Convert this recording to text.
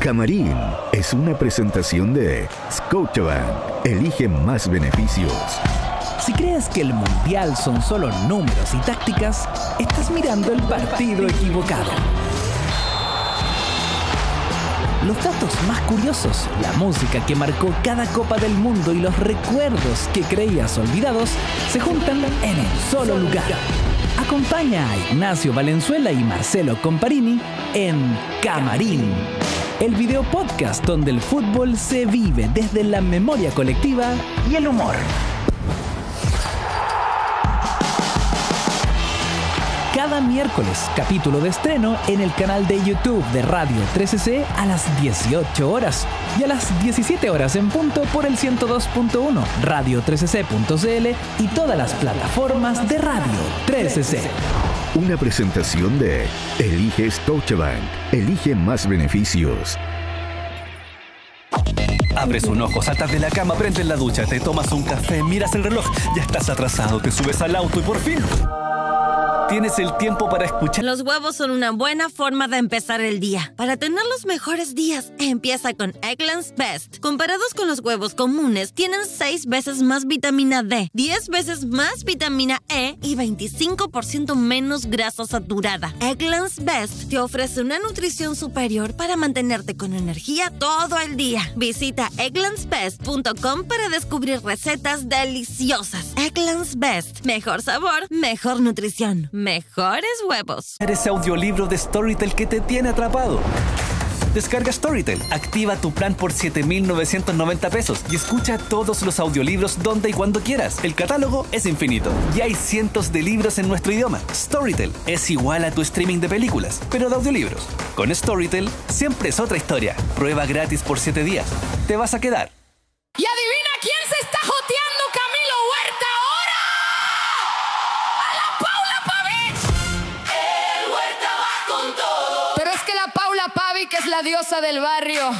Camarín es una presentación de Scotiabank. Elige más beneficios. Si crees que el mundial son solo números y tácticas, estás mirando el partido equivocado. Los datos más curiosos, la música que marcó cada Copa del Mundo y los recuerdos que creías olvidados se juntan en un solo lugar. Acompaña a Ignacio Valenzuela y Marcelo Comparini en Camarín, el video podcast donde el fútbol se vive desde la memoria colectiva y el humor. Cada miércoles, capítulo de estreno en el canal de YouTube de Radio 13C a las 18 horas y a las 17 horas en punto por el 102.1, radio13c.cl y todas las plataformas de Radio 13C. Una presentación de Elige Scotiabank. Elige más beneficios. Abres un ojo, saltas de la cama, prendes la ducha, te tomas un café, miras el reloj, ya estás atrasado, te subes al auto y por fin tienes el tiempo para escuchar. Los huevos son una buena forma de empezar el día. Para tener los mejores días, empieza con Eggland's Best. Comparados con los huevos comunes, tienen 6 veces más vitamina D, 10 veces más vitamina E y 25% menos grasa saturada. Eggland's Best te ofrece una nutrición superior para mantenerte con energía todo el día. Visita egglandsbest.com para descubrir recetas deliciosas. Eggland's Best. Mejor sabor, mejor nutrición. Mejores huevos. Ese audiolibro de Storytel que te tiene atrapado. Descarga Storytel, activa tu plan por 7,990 pesos y escucha todos los audiolibros donde y cuando quieras. El catálogo es infinito y hay cientos de libros en nuestro idioma. Storytel es igual a tu streaming de películas, pero de audiolibros. Con Storytel siempre es otra historia. Prueba gratis por 7 días. Te vas a quedar. Y adivina quién se está joteando Camilo Huerta ahora. ¡A la Paula Pavich! El Huerta va con todo. Pero es que la Paula Pavich es la diosa del barrio.